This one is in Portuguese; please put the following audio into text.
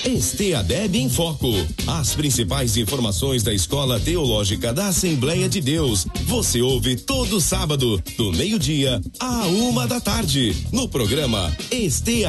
Esteadeb em Foco. As principais informações da Escola Teológica da Assembleia de Deus. Você ouve todo sábado, do meio-dia à 1h da tarde, no programa Esteadeb.